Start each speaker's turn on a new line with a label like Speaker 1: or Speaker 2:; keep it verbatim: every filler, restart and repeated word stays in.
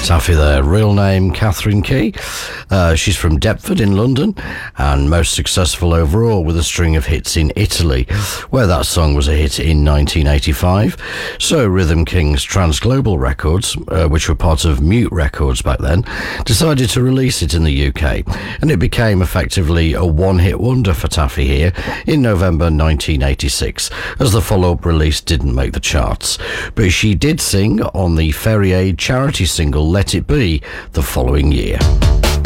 Speaker 1: Taffy there, real name Catherine Key. Uh, she's from Deptford in London and most successful overall with a string of hits in Italy, where that song was a hit in nineteen eighty-five. So Rhythm Kings Transglobal Records, uh, which were part of Mute Records back then, decided to release it in the U K, and it became effectively a one-hit wonder for Taffy here in November nineteen eighty-six, as the follow-up release didn't make the charts. But she did sing on the Ferrier charity single Let It Be the following year.